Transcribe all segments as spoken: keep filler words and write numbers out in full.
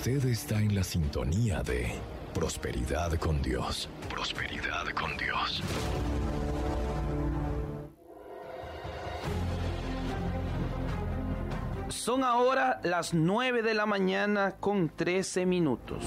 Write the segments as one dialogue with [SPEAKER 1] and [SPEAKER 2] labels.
[SPEAKER 1] Usted está en la sintonía de Prosperidad con Dios. Prosperidad con Dios.
[SPEAKER 2] Son ahora las nueve de la mañana con trece minutos.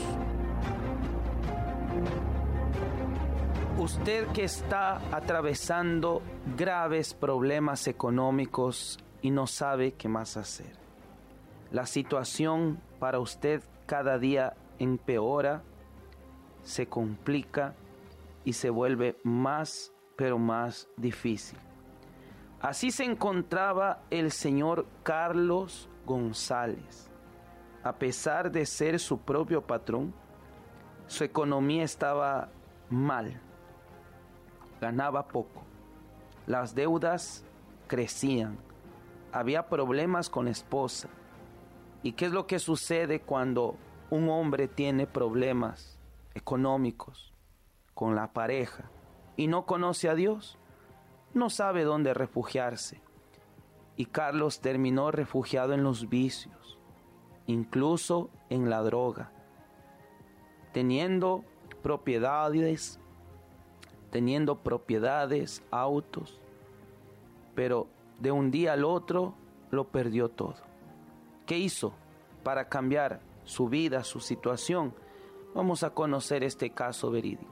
[SPEAKER 2] Usted que está atravesando graves problemas económicos y no sabe qué más hacer. La situación para usted cada día empeora, se complica y se vuelve más, pero más difícil. Así se encontraba el señor Carlos González. A pesar de ser su propio patrón, su economía estaba mal. Ganaba poco. Las deudas crecían. Había problemas con la esposa. ¿Y qué es lo que sucede cuando un hombre tiene problemas económicos con la pareja y no conoce a Dios? No sabe dónde refugiarse. Y Carlos terminó refugiado en los vicios, incluso en la droga, teniendo propiedades, teniendo propiedades, autos, pero de un día al otro lo perdió todo. ¿Qué hizo para cambiar su vida, su situación? Vamos a conocer este caso verídico.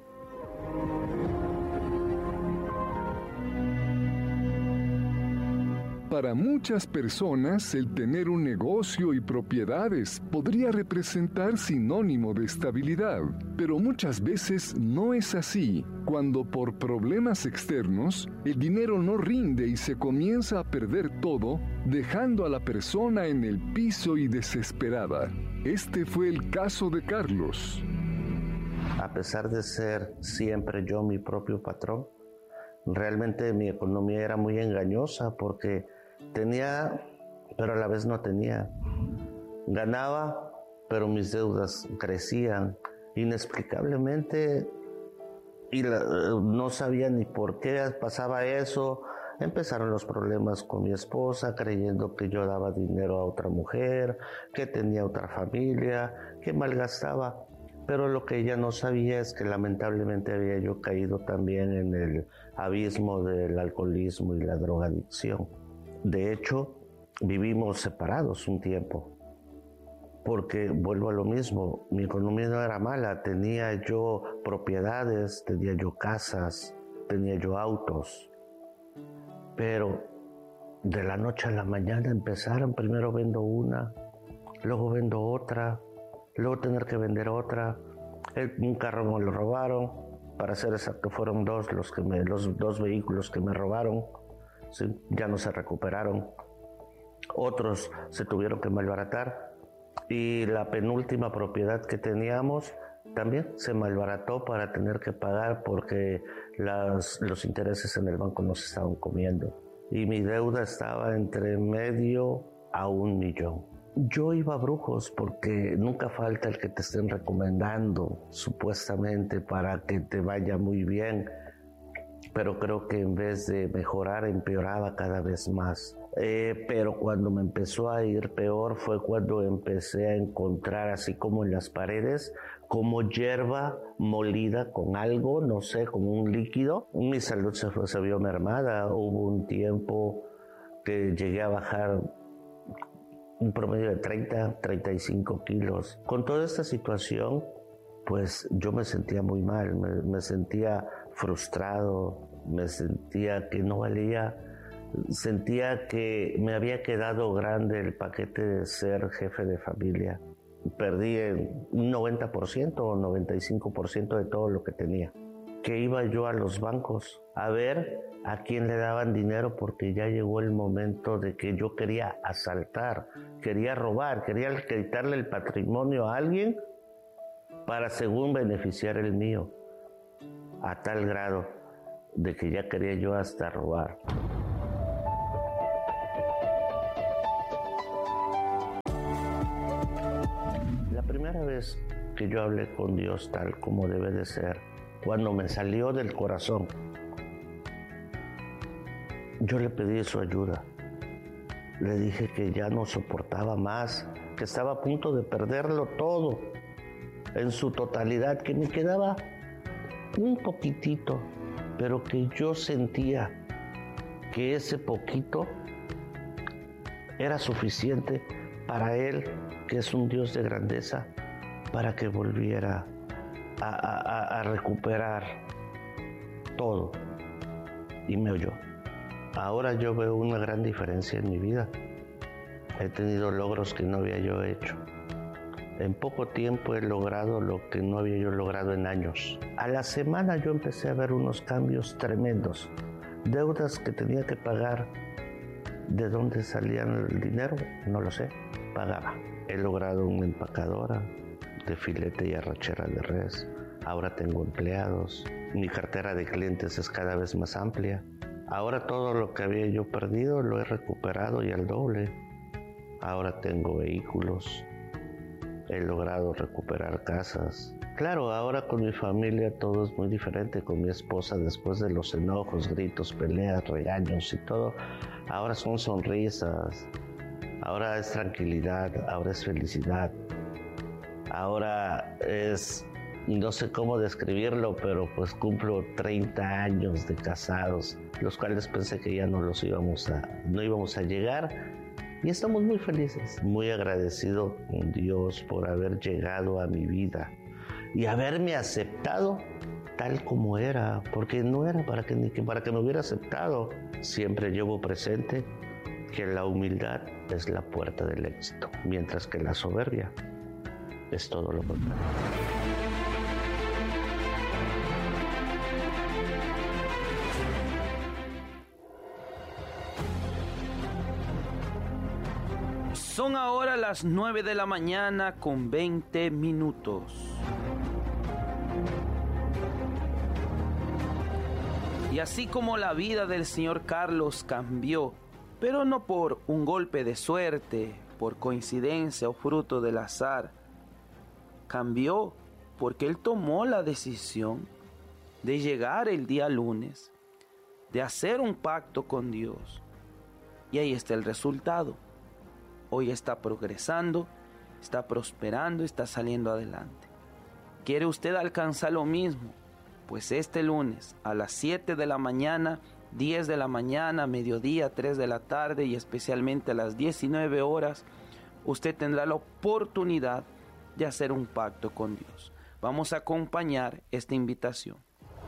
[SPEAKER 3] Para muchas personas, el tener un negocio y propiedades podría representar sinónimo de estabilidad, pero muchas veces no es así, cuando por problemas externos, el dinero no rinde y se comienza a perder todo, dejando a la persona en el piso y desesperada. Este fue el caso de Carlos.
[SPEAKER 4] A pesar de ser siempre yo mi propio patrón, realmente mi economía era muy engañosa porque tenía, pero a la vez no tenía. Ganaba, pero mis deudas crecían inexplicablemente y la, no sabía ni por qué pasaba eso. Empezaron los problemas con mi esposa, creyendo que yo daba dinero a otra mujer, que tenía otra familia, que malgastaba. Pero lo que ella no sabía es que lamentablemente había yo caído también en el abismo del alcoholismo y la drogadicción. De hecho, vivimos separados un tiempo, porque vuelvo a lo mismo, mi economía no era mala, tenía yo propiedades, tenía yo casas, tenía yo autos, pero de la noche a la mañana empezaron, primero vendo una, luego vendo otra, luego tener que vender otra, el, un carro me lo robaron, para ser exacto fueron dos los, que me, los dos vehículos que me robaron. Sí, ya no se recuperaron, otros se tuvieron que malbaratar y la penúltima propiedad que teníamos también se malbarató para tener que pagar porque las, los intereses en el banco nos estaban comiendo y mi deuda estaba entre medio a un millón. Yo iba a brujos porque nunca falta el que te estén recomendando supuestamente para que te vaya muy bien, pero creo que en vez de mejorar empeoraba cada vez más. Eh, pero cuando me empezó a ir peor fue cuando empecé a encontrar, así como en las paredes, como hierba molida con algo, no sé, como un líquido. Mi salud se, fue, se vio mermada. Hubo un tiempo que llegué a bajar un promedio de treinta, treinta y cinco kilos. Con toda esta situación, pues yo me sentía muy mal, me, me sentía frustrado, me sentía que no valía, sentía que me había quedado grande el paquete de ser jefe de familia. Perdí un noventa por ciento o noventa y cinco por ciento de todo lo que tenía. Que iba yo a los bancos a ver a quién le daban dinero porque ya llegó el momento de que yo quería asaltar, quería robar, quería quitarle el patrimonio a alguien para según beneficiar el mío, a tal grado de que ya quería yo hasta robar. La primera vez que yo hablé con Dios tal como debe de ser, cuando me salió del corazón, yo le pedí su ayuda. Le dije que ya no soportaba más, que estaba a punto de perderlo todo, en su totalidad, que me quedaba un poquitito, pero que yo sentía que ese poquito era suficiente para Él, que es un Dios de grandeza, para que volviera a, a, a recuperar todo. Y me oyó. Ahora yo veo una gran diferencia en mi vida. He tenido logros que no había yo hecho. En poco tiempo he logrado lo que no había yo logrado en años. A la semana yo empecé a ver unos cambios tremendos. Deudas que tenía que pagar. ¿De dónde salían el dinero? No lo sé. Pagaba. He logrado una empacadora de filete y arrachera de res. Ahora tengo empleados. Mi cartera de clientes es cada vez más amplia. Ahora todo lo que había yo perdido lo he recuperado y al doble. Ahora tengo vehículos. He logrado recuperar casas. Claro, ahora con mi familia todo es muy diferente. Con mi esposa, después de los enojos, gritos, peleas, regaños y todo, ahora son sonrisas. Ahora es tranquilidad, ahora es felicidad. Ahora es, no sé cómo describirlo, pero pues cumplo treinta años de casados, los cuales pensé que ya no los íbamos a, no íbamos a llegar. Y estamos muy felices, muy agradecido con Dios por haber llegado a mi vida y haberme aceptado tal como era, porque no era para que, ni que para que me hubiera aceptado. Siempre llevo presente que la humildad es la puerta del éxito, mientras que la soberbia es todo lo contrario.
[SPEAKER 2] Son ahora las nueve de la mañana con veinte minutos. Y así como la vida del señor Carlos cambió, pero no por un golpe de suerte, por coincidencia o fruto del azar, cambió porque él tomó la decisión de llegar el día lunes, de hacer un pacto con Dios. Y ahí está el resultado. Hoy está progresando, está prosperando, está saliendo adelante. ¿Quiere usted alcanzar lo mismo? Pues este lunes a las siete de la mañana, diez de la mañana, mediodía, tres de la tarde y especialmente a las diecinueve horas, usted tendrá la oportunidad de hacer un pacto con Dios. Vamos a acompañar esta invitación.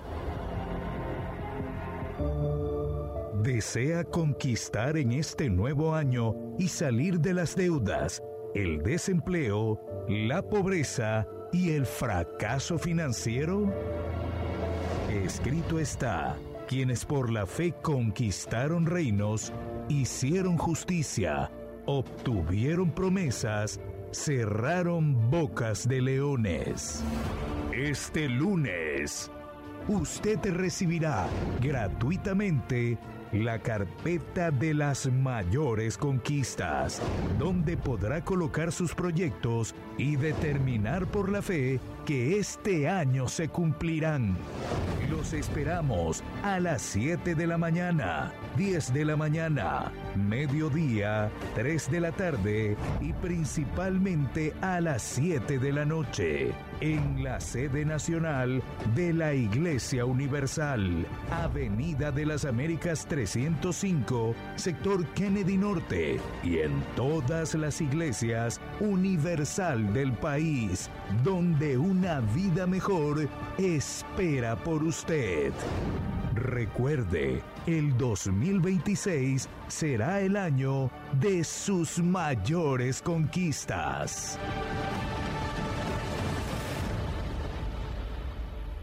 [SPEAKER 5] ¿Desea conquistar en este nuevo año y salir de las deudas, el desempleo, la pobreza y el fracaso financiero? Escrito está: quienes por la fe conquistaron reinos, hicieron justicia, obtuvieron promesas, cerraron bocas de leones. Este lunes, usted recibirá gratuitamente la carpeta de las mayores conquistas, donde podrá colocar sus proyectos y determinar por la fe que este año se cumplirán. Los esperamos a las siete de la mañana, diez de la mañana, mediodía, tres de la tarde y principalmente a las siete de la noche, en la sede nacional de la Iglesia Universal, Avenida de las Américas trescientos cinco, sector Kennedy Norte, y en todas las iglesias universal del país, donde una vida mejor espera por usted. Recuerde, el dos mil veintiséis será el año de sus mayores conquistas.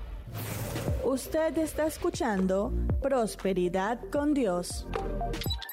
[SPEAKER 6] Usted está escuchando Prosperidad con Dios.